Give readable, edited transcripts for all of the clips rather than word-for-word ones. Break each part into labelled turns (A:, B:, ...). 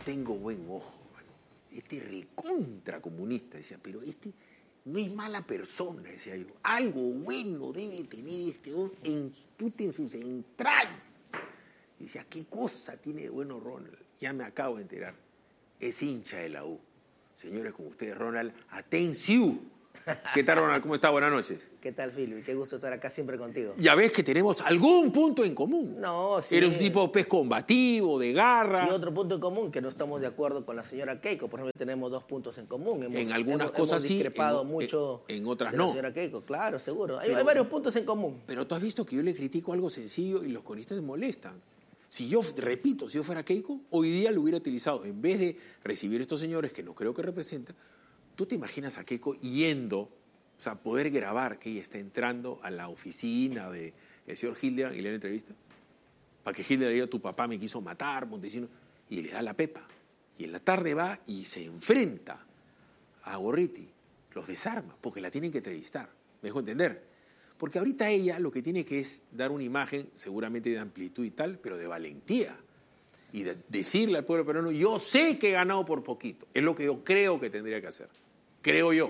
A: tengo buen ojo, mano. Este recontra comunista, decía, pero este no es mala persona, decía yo. Algo bueno debe tener este hombre en sus entrañas. Decía, ¿qué cosa tiene de bueno Ronald? Ya me acabo de enterar. Es hincha de la U. Señores, con ustedes, Ronald Atención. ¿Qué tal, Ronald? ¿Cómo está? Buenas noches.
B: ¿Qué tal, Philby? Qué gusto estar acá siempre contigo.
A: Ya ves que tenemos algún punto en común.
B: No, sí.
A: Eres un tipo pez combativo, de garra.
B: Y otro punto en común, que no estamos de acuerdo con la señora Keiko. Por ejemplo, tenemos 2 puntos en común.
A: En algunas cosas sí,
B: hemos discrepado mucho
A: en otras
B: de
A: no.
B: la señora Keiko. Claro, seguro. Hay varios puntos en común.
A: Pero tú has visto que yo le critico algo sencillo y los comunistas se molestan. Si yo fuera Keiko, hoy día lo hubiera utilizado. En vez de recibir a estos señores que no creo que representan, ¿tú te imaginas a Keiko yendo, o sea, poder grabar que ella está entrando a la oficina del señor Hildebrand y le da la entrevista? Para que Hildebrand diga, tu papá me quiso matar, Montesino, y le da la pepa. Y en la tarde va y se enfrenta a Gorriti, los desarma, porque la tienen que entrevistar. ¿Me dejo entender? Porque ahorita ella lo que tiene que es dar una imagen seguramente de amplitud y tal, pero de valentía. Y decirle al pueblo peruano, yo sé que he ganado por poquito. Es lo que yo creo que tendría que hacer. Creo yo.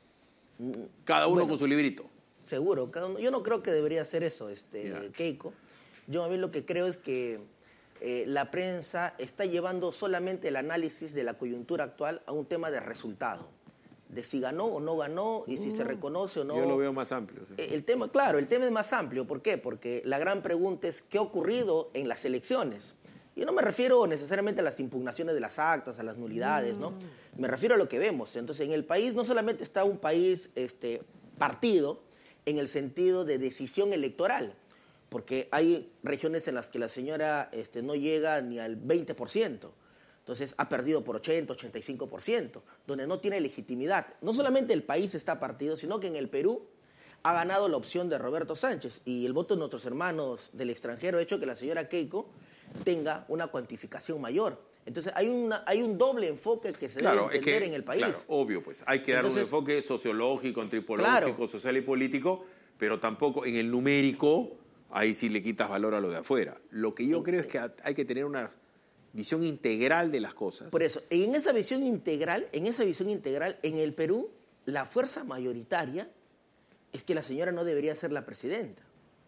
A: Cada uno con su librito.
B: Seguro. Yo no creo que debería hacer eso, Keiko. Yo a mí lo que creo es que la prensa está llevando solamente el análisis de la coyuntura actual a un tema de resultado. De si ganó o no ganó y si se reconoce o no.
A: Yo lo veo más amplio. Sí.
B: El tema es más amplio. ¿Por qué? Porque la gran pregunta es ¿qué ha ocurrido en las elecciones? Yo no me refiero necesariamente a las impugnaciones de las actas, a las nulidades, ¿no? Me refiero a lo que vemos. Entonces, en el país no solamente está un país partido en el sentido de decisión electoral, porque hay regiones en las que la señora no llega ni al 20%. Entonces ha perdido por 80, 85%, donde no tiene legitimidad. No solamente el país está partido, sino que en el Perú ha ganado la opción de Roberto Sánchez y el voto de nuestros hermanos del extranjero ha hecho que la señora Keiko tenga una cuantificación mayor. Entonces hay un doble enfoque que se debe entender en el país.
A: Claro, obvio, pues hay que dar un enfoque sociológico, antropológico, social y político, pero tampoco en el numérico, ahí sí le quitas valor a lo de afuera. Lo que yo creo es que hay que tener una visión integral de las cosas.
B: Por eso, en esa visión integral, en el Perú, la fuerza mayoritaria es que la señora no debería ser la presidenta.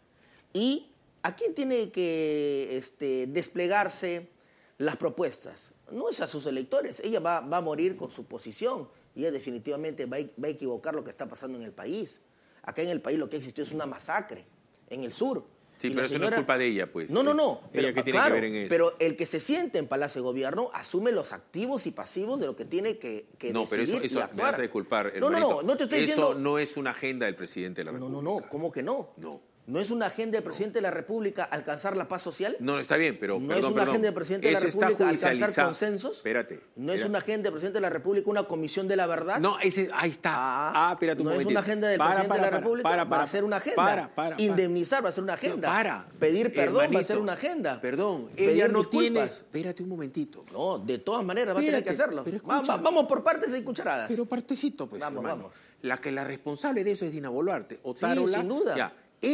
B: ¿Y a quién tiene que desplegarse las propuestas? No es a sus electores. Ella va a morir con su posición y ella definitivamente va a equivocar lo que está pasando en el país. Acá en el país lo que existió es una masacre en el sur.
A: Sí, pero eso no es culpa de ella, pues.
B: No.
A: Ella que tiene que ver en eso.
B: Pero el que se siente en Palacio de Gobierno asume los activos y pasivos de lo que tiene que
A: no,
B: decidir
A: pero eso me hace disculpar,
B: hermanito. No te estoy diciendo.
A: Eso no es una agenda del presidente de la República.
B: No, ¿cómo que no? ¿No es una agenda del presidente de la República alcanzar la paz social?
A: No, está bien, pero
B: ¿No es una agenda del presidente de la República alcanzar consensos?
A: Espérate.
B: ¿No es una agenda del presidente de la República una comisión de la verdad?
A: No, ahí está. Espérate un
B: momentito. ¿No es una agenda del presidente de la República? Va a ser una agenda. Indemnizar va a ser una agenda. Pedir perdón va a ser una agenda.
A: Perdón,
B: ella no tiene...
A: Espérate un momentito.
B: No, de todas maneras va a tener que hacerlo. Vamos por partes y cucharadas.
A: Pero partecito, pues,
B: vamos.
A: La responsable de eso es Dina Boluarte. Sí,
B: sin duda.
A: Ya.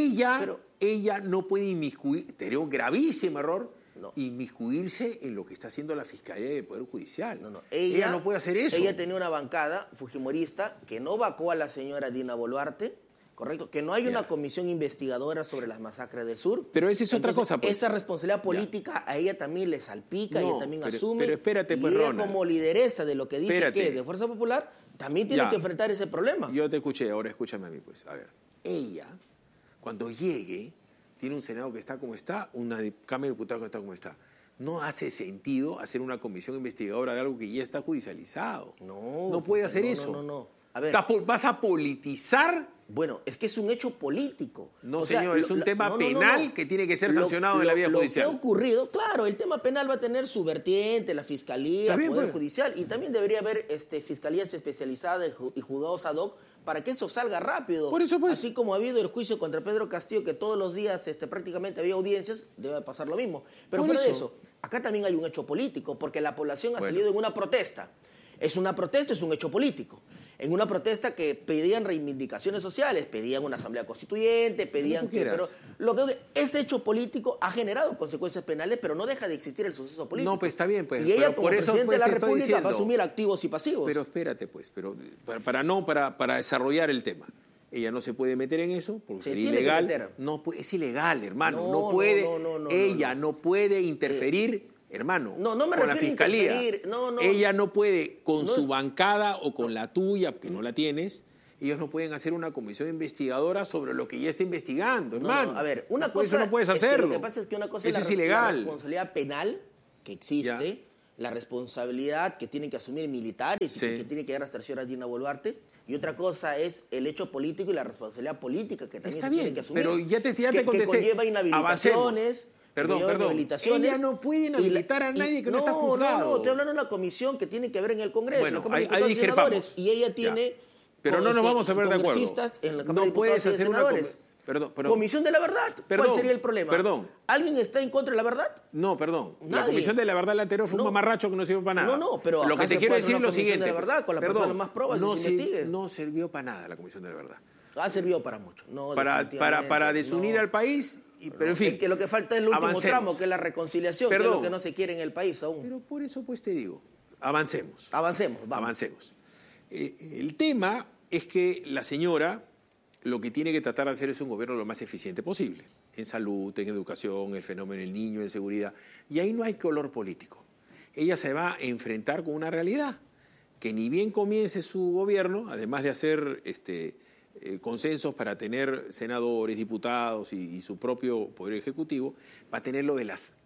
A: Ella no puede inmiscuir, sería un gravísimo error, inmiscuirse en lo que está haciendo la Fiscalía del Poder Judicial. Ella no puede hacer eso.
B: Ella tenía una bancada fujimorista que no vacó a la señora Dina Boluarte, ¿correcto? Que no hay una comisión investigadora sobre las masacres del sur.
A: Pero esa es otra cosa, pues.
B: Esa responsabilidad política a ella también le salpica, ella también asume.
A: Pero espérate, pues,
B: y ella
A: Ronald,
B: como lideresa de lo que dice que es de Fuerza Popular, también tiene que enfrentar ese problema.
A: Yo te escuché, ahora escúchame a mí, pues. A ver, ella, cuando llegue, tiene un Senado que está como está, una Cámara de Diputados que está como está. No hace sentido hacer una comisión investigadora de algo que ya está judicializado. No puede hacer eso.
B: No. A ver,
A: ¿vas a politizar?
B: Bueno, es que es un hecho político.
A: No, señor, es un tema penal que tiene que ser sancionado en la vía judicial.
B: Lo que ha ocurrido, claro, el tema penal va a tener su vertiente, la Fiscalía, el Poder Judicial, y también debería haber fiscalías especializadas y juzgados ad hoc para que eso salga rápido.
A: Por eso, pues.
B: Así como ha habido el juicio contra Pedro Castillo, que todos los días prácticamente había audiencias, debe pasar lo mismo. Pero fuera de eso, acá también hay un hecho político, porque la población ha salido en una protesta. Es una protesta, es un hecho político. en una protesta que pedían reivindicaciones sociales, pedían una asamblea constituyente, pedían que... Pero lo que ese hecho político ha generado consecuencias penales, pero no deja de existir el suceso político.
A: No, pues está bien, pues.
B: Y ella, como
A: por eso,
B: presidente
A: pues,
B: de la República,
A: diciendo,
B: va a asumir activos y pasivos.
A: Pero espérate, pues, para desarrollar el tema. Ella no se puede meter en eso porque sería ilegal. No, es ilegal, hermano. No puede. Ella no puede interferir, hermano,
B: no me
A: con la
B: refiero
A: fiscalía.
B: a interferir.
A: Ella no puede, con su bancada o con la tuya, que no la tienes, ellos no pueden hacer una comisión investigadora sobre lo que ya está investigando, hermano.
B: A ver, una cosa
A: eso no puedes hacerlo.
B: Lo que pasa es que una cosa
A: eso
B: es
A: ilegal.
B: La responsabilidad penal que existe, la responsabilidad que tienen que asumir militares y que tiene que dar hasta la señora Dina Boluarte, y otra cosa es el hecho político y la responsabilidad política que también se tiene que asumir.
A: Pero ya te contesté.
B: Que conlleva inhabilitaciones.
A: Perdón. Ella no puede inhabilitar a nadie que no está juzgado.
B: No, estoy hablando de una comisión que tiene que ver en el Congreso.
A: Bueno,
B: la Cámara de
A: ahí
B: Diputados y Senadores,
A: discrepamos.
B: y ella tiene...
A: Pero no nos vamos a ver de acuerdo.
B: En la Cámara de
A: No puedes
B: Diputados y
A: hacer
B: Senadores.
A: Perdón.
B: Comisión de la Verdad. ¿Cuál sería el problema?
A: Perdón.
B: ¿Alguien está en contra de la verdad?
A: No, perdón.
B: Nadie.
A: La Comisión de la Verdad, la anterior, fue un mamarracho que no sirvió para nada.
B: Pero
A: lo que te quiero decir es lo siguiente.
B: De la verdad, con las personas más probas y se investigue.
A: No sirvió para nada la Comisión de la Verdad.
B: Ha servido para mucho.
A: Para desunir al país, pero en fin.
B: Es que lo que falta es el último tramo, que es la reconciliación, que es lo que no se quiere en el país aún.
A: Pero por eso pues te digo, avancemos.
B: Vamos.
A: Avancemos. El tema es que la señora lo que tiene que tratar de hacer es un gobierno lo más eficiente posible, en salud, en educación, el fenómeno del niño, en seguridad. Y ahí no hay color político. Ella se va a enfrentar con una realidad, que ni bien comience su gobierno, además de hacer consensos para tener senadores, diputados y su propio poder ejecutivo, va a tener lo de las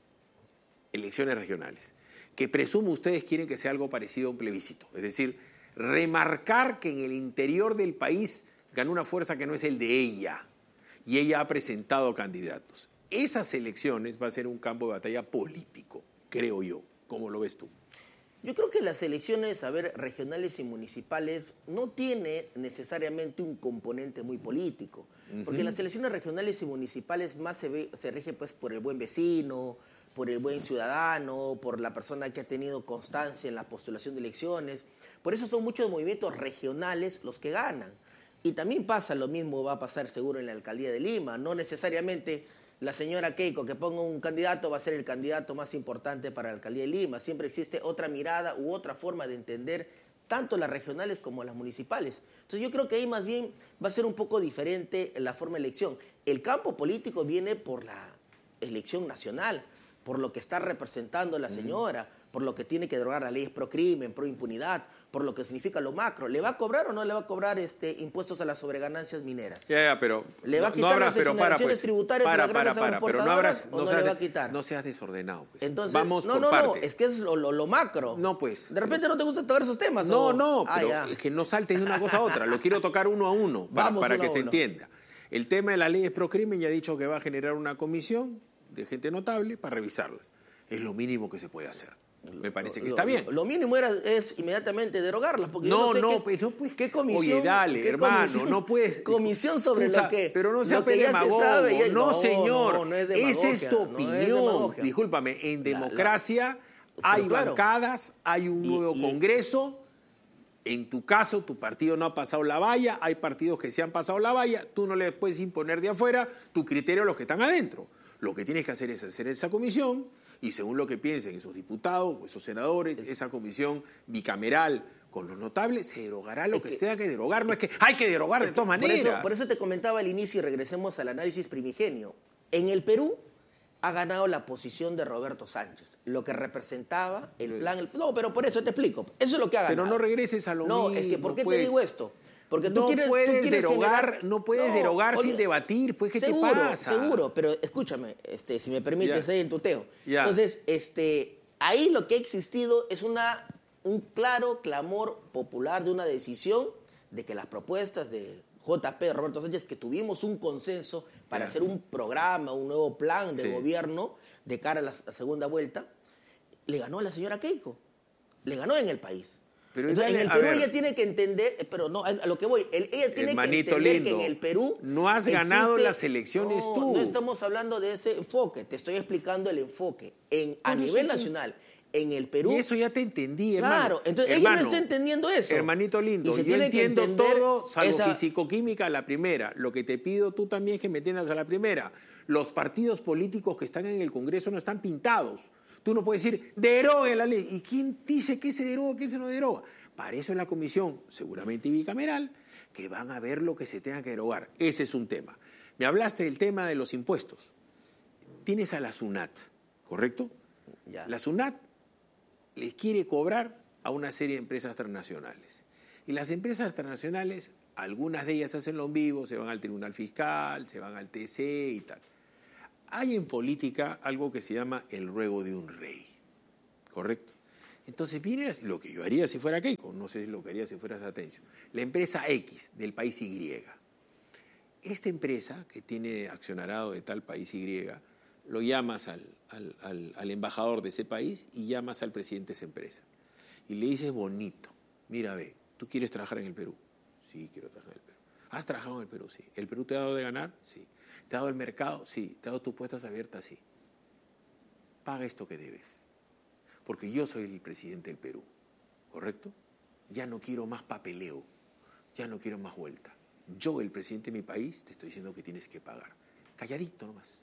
A: elecciones regionales, que presumo ustedes quieren que sea algo parecido a un plebiscito, es decir, remarcar que en el interior del país ganó una fuerza que no es el de ella, y ella ha presentado candidatos. Esas elecciones va a ser un campo de batalla político, creo yo. ¿Cómo lo ves tú?
B: Yo creo que las elecciones, regionales y municipales no tiene necesariamente un componente muy político, porque las elecciones regionales y municipales más se rige pues por el buen vecino, por el buen ciudadano, por la persona que ha tenido constancia en la postulación de elecciones. Por eso son muchos movimientos regionales los que ganan. Y también pasa lo mismo, va a pasar seguro en la alcaldía de Lima. No necesariamente la señora Keiko que ponga un candidato va a ser el candidato más importante para la alcaldía de Lima. Siempre existe otra mirada u otra forma de entender tanto las regionales como las municipales. Entonces yo creo que ahí más bien va a ser un poco diferente la forma de elección. El campo político viene por la elección nacional, por lo que está representando la señora, por lo que tiene que derogar las leyes pro crimen, pro impunidad, por lo que significa lo macro. ¿Le va a cobrar o no le va a cobrar impuestos a las sobreganancias mineras?
A: Pero
B: ¿Le va a quitar las exoneraciones tributarias a las grandes agroexportadoras o no le va a quitar?
A: No seas desordenado, pues.
B: Entonces,
A: vamos por partes.
B: No, es que es lo macro.
A: No, pues.
B: ¿De repente no te gusta tocar esos temas?
A: No, pero es que no saltes de una cosa a otra. Lo quiero tocar uno a uno para que se entienda. El tema de las leyes pro crimen ya ha dicho que va a generar una comisión de gente notable para revisarlas. Es lo mínimo que se puede hacer. Me parece que está bien.
B: Lo mínimo es inmediatamente derogarlas. Porque
A: pues,
B: ¿qué comisión?
A: Oye, dale, hermano, no puedes.
B: Comisión sobre lo que.
A: Pero no seas demagogo. No, señor. No es esa es tu opinión. Discúlpame, en democracia hay bancadas, hay un nuevo Congreso. En tu caso, tu partido no ha pasado la valla, hay partidos que se han pasado la valla, tú no le puedes imponer de afuera tu criterio a los que están adentro. Lo que tienes que hacer es hacer esa comisión y según lo que piensen esos diputados o esos senadores, esa comisión bicameral con los notables, se derogará lo que se tenga que derogar. No es que hay que derogar de todas maneras.
B: Por eso te comentaba al inicio y regresemos al análisis primigenio. En el Perú ha ganado la posición de Roberto Sánchez, lo que representaba el plan... No, pero por eso te explico. Eso es lo que ha ganado.
A: Pero no regreses a lo mismo.
B: No, es que ¿por qué te digo esto? Porque
A: no puedes derogar sin debatir, pues, ¿qué te pasa?
B: Seguro, pero escúchame, si me permites ahí en tuteo.
A: Ya.
B: Entonces, ahí lo que ha existido es un claro clamor popular de una decisión de que las propuestas de JP, Roberto Sánchez, que tuvimos un consenso para hacer un programa, un nuevo plan de gobierno de cara a la segunda vuelta, le ganó a la señora Keiko. Le ganó en el país.
A: Pero
B: entonces, en el Perú ella tiene que entender, pero no, a lo que voy, ella tiene que entender lindo, que en el Perú
A: no has ganado las elecciones tú.
B: No estamos hablando de ese enfoque, te estoy explicando el enfoque. A nivel nacional, en el Perú.
A: Y eso ya te entendí, hermano.
B: Claro, entonces ella no está entendiendo eso.
A: Hermanito lindo, yo entiendo todo, salvo fisicoquímica a la primera. Lo que te pido tú también es que me entiendas a la primera. Los partidos políticos que están en el Congreso no están pintados. Tú no puedes decir, derogue la ley. ¿Y quién dice que se deroga, que se no deroga? Para eso es la comisión, seguramente bicameral, que van a ver lo que se tenga que derogar. Ese es un tema. Me hablaste del tema de los impuestos. Tienes a la SUNAT, ¿correcto?
B: Ya.
A: La SUNAT les quiere cobrar a una serie de empresas transnacionales. Y las empresas transnacionales, algunas de ellas hacen lo vivo, se van al Tribunal Fiscal, se van al TC y tal. Hay en política algo que se llama el ruego de un rey, ¿correcto? Entonces viene lo que yo haría si fuera Keiko, no sé lo que haría si fuera Satencio. La empresa X del país Y. Esta empresa que tiene accionariado de tal país Y, lo llamas al embajador de ese país y llamas al presidente de esa empresa. Y le dices bonito, mira, ve, ¿tú quieres trabajar en el Perú? Sí, quiero trabajar en el Perú. ¿Has trabajado en el Perú? Sí. ¿El Perú te ha dado de ganar? Sí. ¿Te ha dado el mercado? Sí. ¿Te ha dado tus puestas abiertas? Sí. Paga esto que debes. Porque yo soy el presidente del Perú, ¿correcto? Ya no quiero más papeleo, ya no quiero más vuelta. Yo, el presidente de mi país, te estoy diciendo que tienes que pagar. Calladito nomás.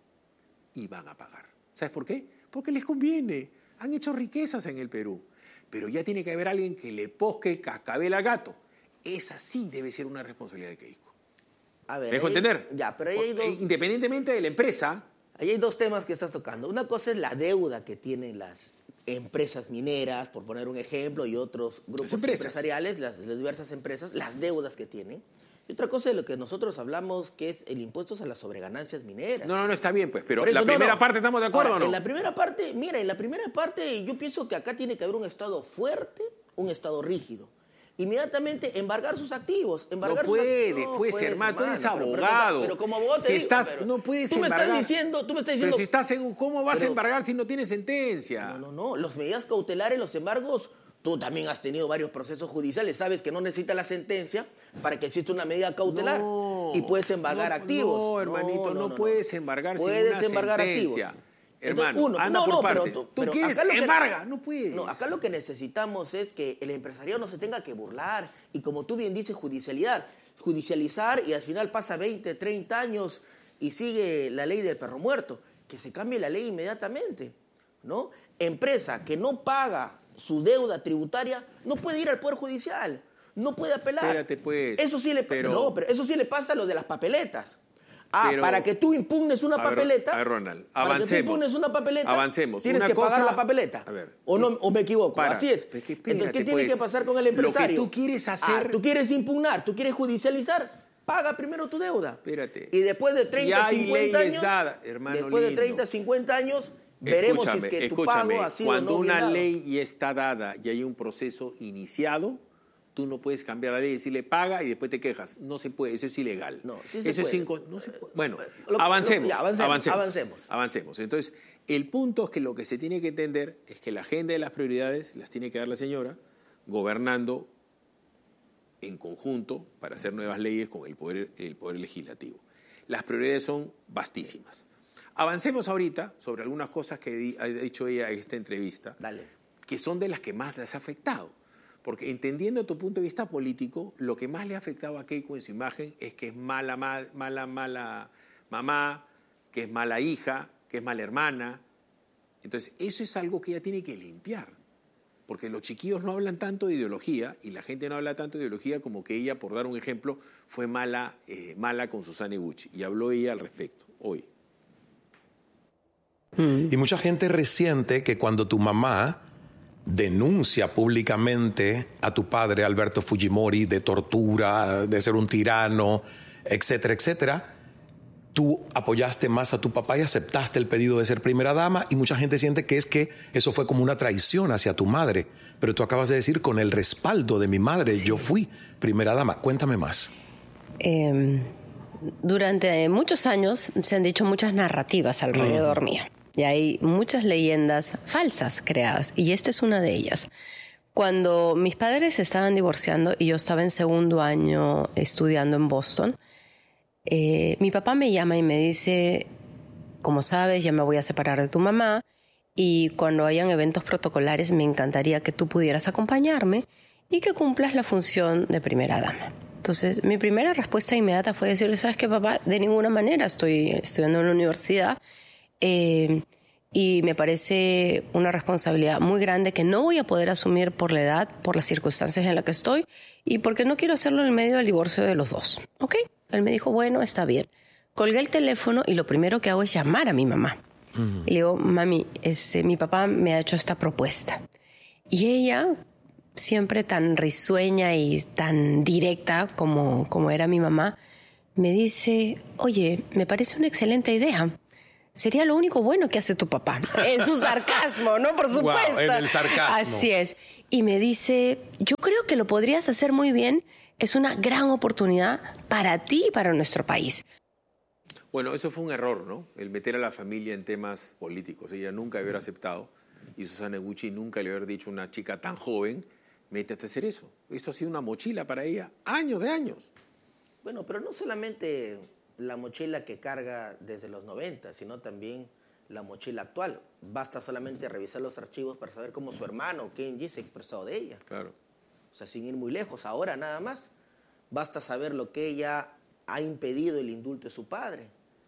A: Y van a pagar. ¿Sabes por qué? Porque les conviene. Han hecho riquezas en el Perú. Pero ya tiene que haber alguien que le posque cascabel al gato. Esa sí debe ser una responsabilidad de Keiko.
B: A ver,
A: ¿Me dejo entender?
B: Ya, pero ahí hay dos...
A: Independientemente de la empresa...
B: Ahí hay dos temas que estás tocando. Una cosa es la deuda que tienen las empresas mineras, por poner un ejemplo, y otros grupos empresariales, las diversas empresas, las deudas que tienen. Y otra cosa de lo que nosotros hablamos, que es el impuesto a las sobreganancias mineras.
A: No, está bien, pues, pero la primera parte estamos de acuerdo.
B: Ahora,
A: ¿o no?
B: en la primera parte yo pienso que acá tiene que haber un Estado fuerte, un Estado rígido. Inmediatamente embargar sus activos.
A: No puedes, hermano, tú eres abogado.
B: Pero como abogado
A: te digo, no puedes embargar.
B: Tú me estás diciendo...
A: Pero si estás en... ¿Cómo vas a embargar si no tienes sentencia?
B: No. Los medidas cautelares, los embargos... Tú también has tenido varios procesos judiciales, sabes que no necesitas la sentencia para que exista una medida cautelar y puedes embargar activos.
A: No, hermanito, no puedes embargar sin una
B: puedes embargar
A: sentencia.
B: Activos.
A: Hermano,
B: Entonces,
A: anda por partes.
B: Pero
A: tú quieres, embarga, no puedes.
B: No, acá lo que necesitamos es que el empresariado no se tenga que burlar y, como tú bien dices, judicializar y al final pasa 20, 30 años y sigue la ley del perro muerto. Que se cambie la ley inmediatamente, ¿no? Empresa que no paga su deuda tributaria no puede ir al Poder Judicial, no puede apelar.
A: Espérate, pues.
B: Eso sí le eso sí le pasa a lo de las papeletas.
A: Pero,
B: para que tú impugnes una papeleta.
A: A ver, Ronald, avancemos.
B: Para que tú impugnes una papeleta,
A: avancemos.
B: tienes que pagar la papeleta.
A: A ver.
B: ¿O me equivoco? Así es.
A: Pues que
B: entonces, ¿qué tiene que pasar con el empresario?
A: Lo que tú quieres hacer.
B: Tú quieres impugnar, tú quieres judicializar. Paga primero tu deuda.
A: Espérate.
B: Y después de 30, 50 años.
A: Hermano
B: después
A: lindo.
B: de 30, 50 años. Veremos si es que tu pago ha sido
A: cuando
B: no bien
A: una
B: dado.
A: ley ya está dada y hay un proceso iniciado, tú no puedes cambiar la ley y decirle paga y después te quejas. No se puede, eso es ilegal.
B: No, sí se puede.
A: No se puede. Bueno, avancemos.
B: Avancemos.
A: Entonces, el punto es que lo que se tiene que entender es que la agenda de las prioridades las tiene que dar la señora, gobernando en conjunto para hacer nuevas leyes con el poder legislativo. Las prioridades son vastísimas. Avancemos ahorita sobre algunas cosas que ha dicho ella en esta entrevista,
B: Dale.
A: Que son de las que más les ha afectado. Porque entendiendo tu punto de vista político, lo que más le ha afectado a Keiko en su imagen es que es mala mamá, que es mala hija, que es mala hermana. Entonces, eso es algo que ella tiene que limpiar. Porque los chiquillos no hablan tanto de ideología y la gente no habla tanto de ideología como que ella, por dar un ejemplo, fue mala con Susana Gucci. Y habló ella al respecto hoy.
C: Y mucha gente resiente que cuando tu mamá denuncia públicamente a tu padre, Alberto Fujimori, de tortura, de ser un tirano, etcétera, etcétera, tú apoyaste más a tu papá y aceptaste el pedido de ser primera dama, y mucha gente siente que eso fue como una traición hacia tu madre. Pero tú acabas de decir, con el respaldo de mi madre, yo fui primera dama. Cuéntame más.
D: Durante muchos años se han dicho muchas narrativas alrededor mío. Y hay muchas leyendas falsas creadas, y esta es una de ellas. Cuando mis padres se estaban divorciando y yo estaba en segundo año estudiando en Boston, mi papá me llama y me dice, como sabes, ya me voy a separar de tu mamá y cuando hayan eventos protocolares me encantaría que tú pudieras acompañarme y que cumplas la función de primera dama. Entonces, mi primera respuesta inmediata fue decirle, ¿sabes qué, papá? De ninguna manera, estoy estudiando en la universidad y me parece una responsabilidad muy grande que no voy a poder asumir por la edad, por las circunstancias en las que estoy y porque no quiero hacerlo en medio del divorcio de los dos. ¿Ok? Él me dijo, bueno, está bien. Colgué el teléfono y lo primero que hago es llamar a mi mamá. Y le digo, mami, mi papá me ha hecho esta propuesta. Y ella, siempre tan risueña y tan directa como era mi mamá, me dice, oye, me parece una excelente idea. Sería lo único bueno que hace tu papá. En su sarcasmo, ¿no? Por supuesto.
C: Wow, en el sarcasmo.
D: Así es. Y me dice, yo creo que lo podrías hacer muy bien. Es una gran oportunidad para ti y para nuestro país.
A: Bueno, eso fue un error, ¿no? El meter a la familia en temas políticos. Ella nunca había aceptado, y Susana Eguchi nunca le había dicho a una chica tan joven, métete a hacer eso. Eso ha sido una mochila para ella, años de años.
B: Bueno, pero no solamente la mochila que carga desde los 90, sino también la mochila actual. Basta solamente revisar los archivos para saber cómo su hermano, Kenji, se ha expresado de ella.
A: Claro.
B: O sea, sin ir muy lejos, ahora nada más. Basta saber lo que ella ha impedido el indulto de su padre.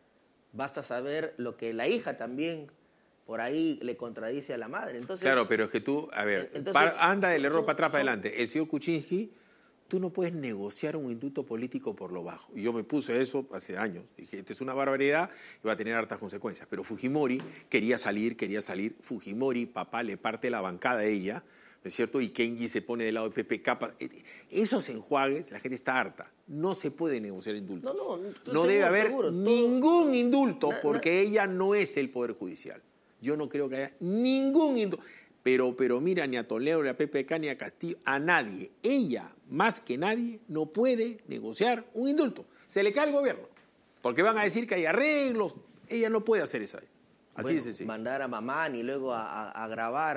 B: Basta saber lo que la hija también por ahí le contradice a la madre. Entonces,
A: claro, pero es que tú, a ver, anda del error para atrás para adelante. El señor Kuczynski, tú no puedes negociar un indulto político por lo bajo. Y yo me puse eso hace años. Dije, esto es una barbaridad y va a tener hartas consecuencias. Pero Fujimori quería salir. Fujimori, papá, le parte la bancada a ella, ¿no es cierto? Y Kenji se pone del lado de PPK. Esos enjuagues, la gente está harta. No se puede negociar indultos. No debe haber ningún indulto porque ella no es el Poder Judicial. Yo no creo que haya ningún indulto. Pero mira, ni a Toledo, ni a PPK, ni a Castillo, a nadie. Ella, más que nadie, no puede negociar un indulto. Se le cae al gobierno. Porque van a decir que hay arreglos. Ella no puede hacer eso. Así es sencillo.
B: Mandar a Mamán y luego a grabar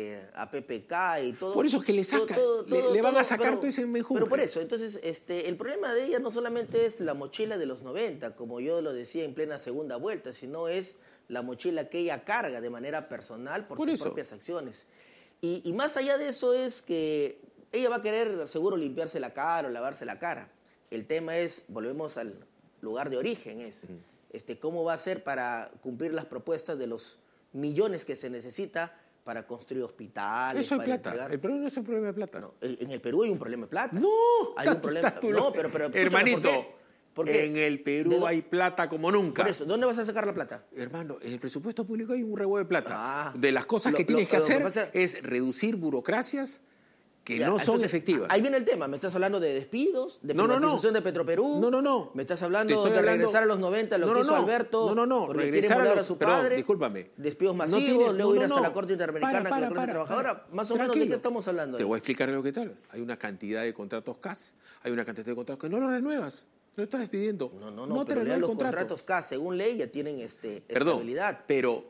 B: a PPK y todo.
A: Por eso es que le sacan, le van a sacar todo ese menjunje.
B: Pero por eso, entonces, el problema de ella no solamente es la mochila de los 90, como yo lo decía en plena segunda vuelta, sino es la mochila que ella carga de manera personal por sus propias acciones. Y más allá de eso es que ella va a querer seguro limpiarse la cara o lavarse la cara. El tema es, volvemos al lugar de origen, es cómo va a ser para cumplir las propuestas de los millones que se necesita para construir hospitales.
A: Eso es plata. El Perú no es un problema de plata.
B: No, en el Perú hay un problema de plata.
A: No,
B: hay un problema. No, pero
A: hermanito,
B: ¿por qué?
A: En el Perú hay plata como nunca.
B: Por eso, ¿dónde vas a sacar la plata?
A: Hermano, en el presupuesto público hay un revuelo de plata. De las cosas que tienes que hacer es reducir burocracias que no son efectivas.
B: Ahí viene el tema. ¿Me estás hablando de despidos? ¿De privatización de Petroperú?
A: No.
B: ¿Me estás hablando de regresar a los 90 lo que hizo Alberto?
A: No.
B: Porque regresar quiere a su padre.
A: Discúlpame.
B: Despidos masivos, luego ir hasta la Corte Interamericana con la clase trabajadora. Más o menos, ¿de qué estamos hablando?
A: Te voy a explicar lo que tal. Hay una cantidad de contratos CAS, hay una cantidad de contratos que no los renuevas. Lo estás despidiendo.
B: No pero los contratos CAS, según ley, ya tienen estabilidad.
A: Pero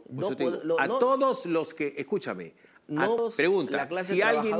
A: a todos los que... Escúchame. Pregunta, si alguien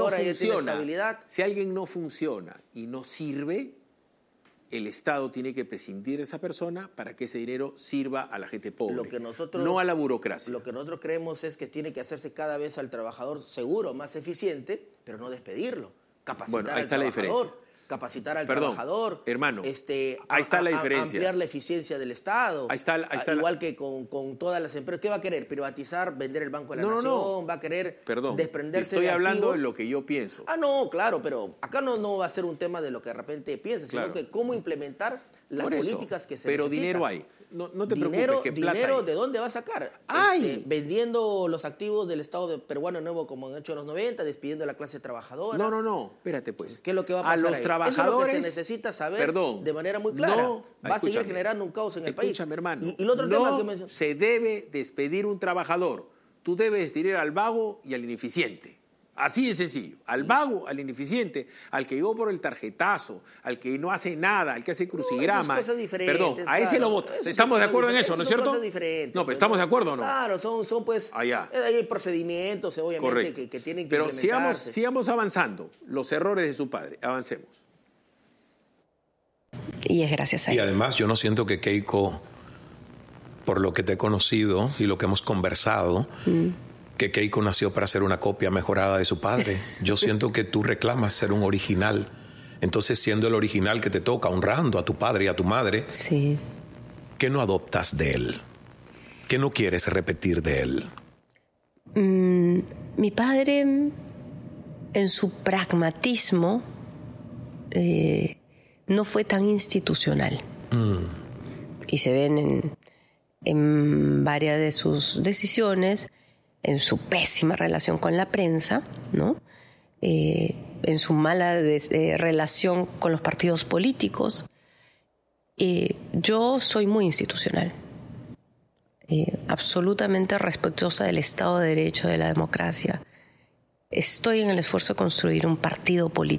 A: no funciona y no sirve, el Estado tiene que prescindir de esa persona para que ese dinero sirva a la gente pobre, no a la burocracia.
B: Lo que nosotros creemos es que tiene que hacerse cada vez al trabajador seguro, más eficiente, pero no despedirlo. Capacitar al trabajador. Capacitar al trabajador,
A: hermano, ahí está la diferencia.
B: Ampliar la eficiencia del Estado.
A: Ahí está
B: igual que con todas las empresas. ¿Qué va a querer? ¿Privatizar, vender el Banco de la Nación? ¿Va a querer desprenderse de
A: estoy hablando
B: activos?
A: de lo que yo pienso.
B: No, claro, pero acá no va a ser un tema de lo que de repente piensa, sino que cómo implementar las políticas que se necesitan.
A: Pero dinero hay. No te preocupes, que plata
B: dinero,
A: hay.
B: ¿de dónde va a sacar? Vendiendo los activos del Estado peruano nuevo como han hecho en los 90, despidiendo a la clase trabajadora.
A: No, espérate pues.
B: ¿Qué es lo que va a pasar
A: a los trabajadores? Eso es lo
B: que se necesita saber de manera muy clara. Va a seguir generando un caos en el país.
A: Escúchame, hermano.
B: Y el otro tema que
A: se debe despedir un trabajador. Tú debes despedir al vago y al ineficiente. Así de sencillo. Al vago, al ineficiente, al que llegó por el tarjetazo, al que no hace nada, al que hace crucigrama.
B: Esas cosas diferentes.
A: Perdón, a ese lo votas. ¿Estamos de acuerdo en eso, no es cierto?
B: Son cosas diferentes.
A: No, pero ¿estamos de acuerdo o no?
B: Claro, son pues... Hay procedimientos, obviamente, que tienen que implementarse.
A: Pero sigamos avanzando. Los errores de su padre. Avancemos.
D: Y es gracias a él.
C: Y además yo no siento que Keiko, por lo que te he conocido y lo que hemos conversado, que Keiko nació para ser una copia mejorada de su padre. Yo siento que tú reclamas ser un original. Entonces, siendo el original que te toca, honrando a tu padre y a tu madre,
D: Sí.
C: ¿qué no adoptas de él? ¿Qué no quieres repetir de él?
D: Mi padre, en su pragmatismo, no fue tan institucional. Y se ven en varias de sus decisiones, en su pésima relación con la prensa, ¿no? En su mala relación con los partidos políticos. Yo soy muy institucional, absolutamente respetuosa del Estado de Derecho, de la democracia. Estoy en el esfuerzo de construir un partido político